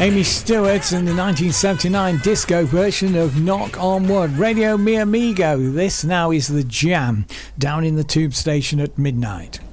Amy Stewart and the 1979 disco version of Knock on Wood. Radio Mi Amigo. This now is The Jam, down in the Tube Station at midnight.